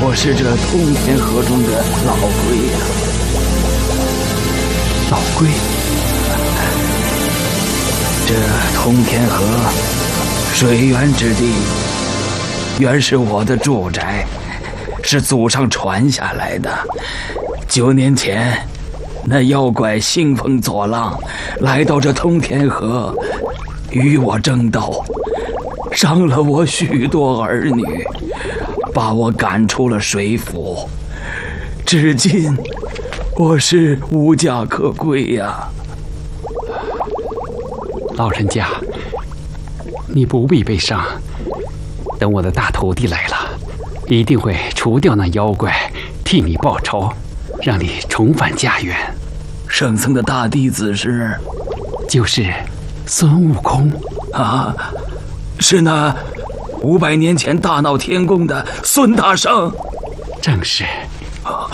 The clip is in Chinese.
我是这通天河中的老龟呀。 老龟， 这通天河水源之地，原是我的住宅，是祖上传下来的。9年前，那妖怪兴风作浪，来到这通天河，与我争斗，伤了我许多儿女，把我赶出了水府。至今，我是无家可归呀。 老人家，你不必悲伤。等我的大徒弟来了，一定会除掉那妖怪，替你报仇，让你重返家园。 圣僧的大弟子是？ 就是孙悟空啊，是那500年前大闹天宫的孙大圣。 正是。